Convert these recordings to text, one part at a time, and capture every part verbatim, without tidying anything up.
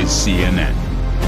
is C N N.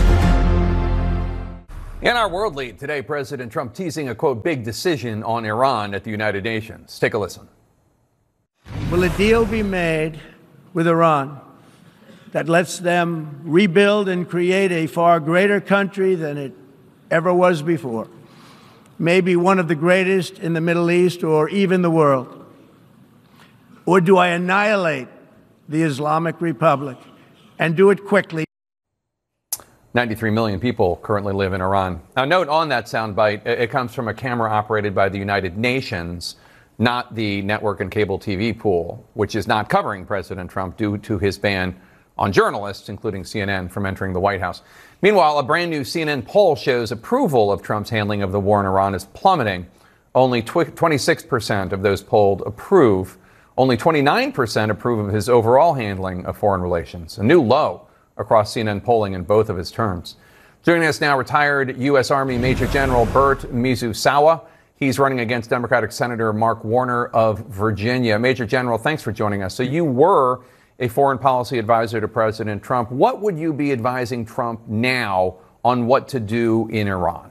In our world lead today, President Trump teasing a, quote, big decision on Iran at the United Nations. Take a listen. Will a deal be made with Iran that lets them rebuild and create a far greater country than it ever was before? Maybe one of the greatest in the Middle East or even the world? Or do I annihilate the Islamic Republic and do it quickly? ninety-three million people currently live in Iran. Now, note on that soundbite, it comes from a camera operated by the United Nations, not the network and cable T V pool, which is not covering President Trump due to his ban on journalists, including C N N, from entering the White House. Meanwhile, a brand new C N N poll shows approval of Trump's handling of the war in Iran is plummeting. Only twenty-six percent of those polled approve. Only twenty-nine percent approve of his overall handling of foreign relations, a new low across C N N polling in both of his terms. Joining us now, retired U S. Army Major General Burt Mizusawa. He's running against Democratic Senator Mark Warner of Virginia. Major General, thanks for joining us. So you were a foreign policy advisor to President Trump. What would you be advising Trump now on what to do in Iran?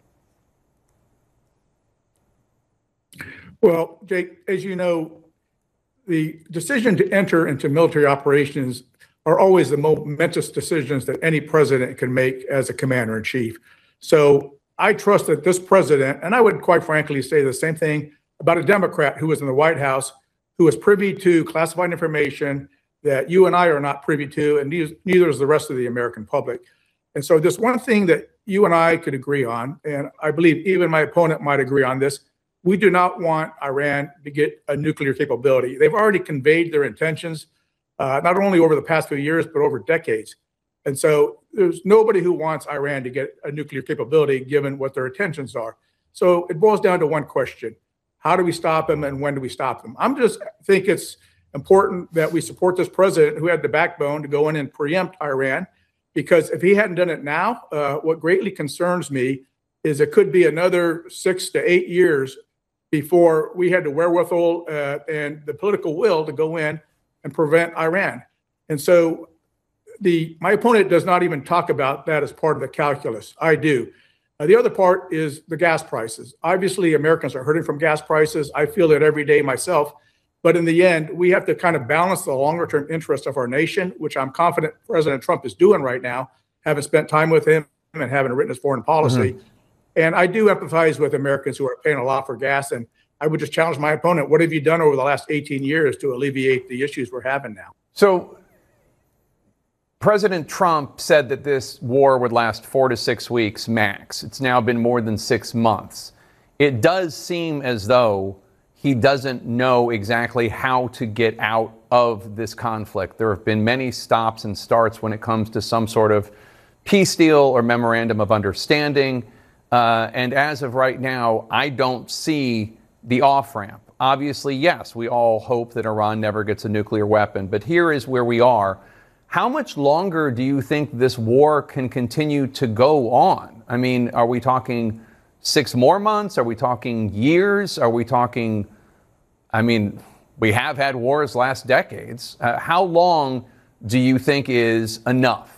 Well, Jake, as you know, the decision to enter into military operations are always the momentous decisions that any president can make as a commander in chief. So I trust that this president, and I would quite frankly say the same thing about a Democrat who was in the White House, who was privy to classified information that you and I are not privy to, and neither is the rest of the American public. And so there's one thing that you and I could agree on, and I believe even my opponent might agree on this. We do not want Iran to get a nuclear capability. They've already conveyed their intentions, uh, not only over the past few years, but over decades. And so there's nobody who wants Iran to get a nuclear capability, given what their intentions are. So it boils down to one question: how do we stop them, and when do we stop them? I'm just think it's important that we support this president who had the backbone to go in and preempt Iran, because if he hadn't done it now, uh, what greatly concerns me is it could be another six to eight years before we had the wherewithal uh, and the political will to go in and prevent Iran. And so the my opponent does not even talk about that as part of the calculus. I do. Uh, the other part is the gas prices. Obviously, Americans are hurting from gas prices. I feel it every day myself. But in the end, we have to kind of balance the longer-term interest of our nation, which I'm confident President Trump is doing right now, having spent time with him and having written his foreign policy. Mm-hmm. And I do empathize with Americans who are paying a lot for gas. And I would just challenge my opponent: what have you done over the last eighteen years to alleviate the issues we're having now? So President Trump said that this war would last four to six weeks max. It's now been more than six months. It does seem as though he doesn't know exactly how to get out of this conflict. There have been many stops and starts when it comes to some sort of peace deal or memorandum of understanding. Uh, and as of right now, I don't see the off-ramp. Obviously, yes, we all hope that Iran never gets a nuclear weapon, but here is where we are. How much longer do you think this war can continue to go on? I mean, are we talking six more months? Are we talking years? Are we talking, I mean, we have had wars last decades. Uh, how long do you think is enough?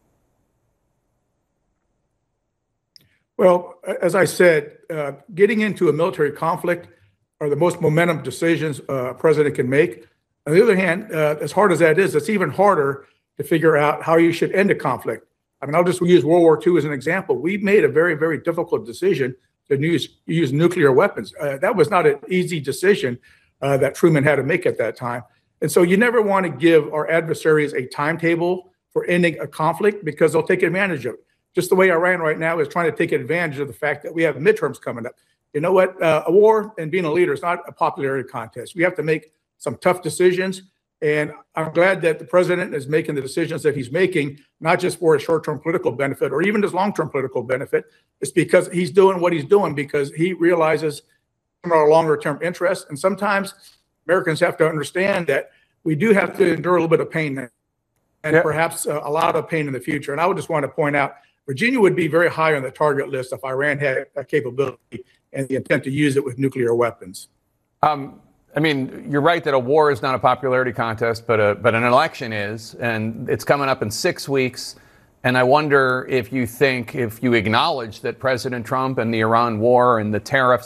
Well, as I said, uh, getting into a military conflict are the most momentum decisions uh, a president can make. On the other hand, uh, as hard as that is, it's even harder to figure out how you should end a conflict. I mean, I'll just use World War Two as an example. We made a very, very difficult decision to use, use nuclear weapons. Uh, that was not an easy decision uh, that Truman had to make at that time. And so you never want to give our adversaries a timetable for ending a conflict, because they'll take advantage of it. Just the way Iran right now is trying to take advantage of the fact that we have midterms coming up. You know what? Uh, a war and being a leader is not a popularity contest. We have to make some tough decisions. And I'm glad that the president is making the decisions that he's making, not just for his short-term political benefit or even his long-term political benefit. It's because he's doing what he's doing because he realizes our longer-term interests. And sometimes Americans have to understand that we do have to endure a little bit of pain and yep. perhaps uh, a lot of pain in the future. And I would just want to point out, Virginia would be very high on the target list if Iran had a capability and the intent to use it with nuclear weapons. Um, I mean, you're right that a war is not a popularity contest, but a, but an election is, and it's coming up in six weeks. And I wonder if you think, if you acknowledge that President Trump and the Iran war and the tariffs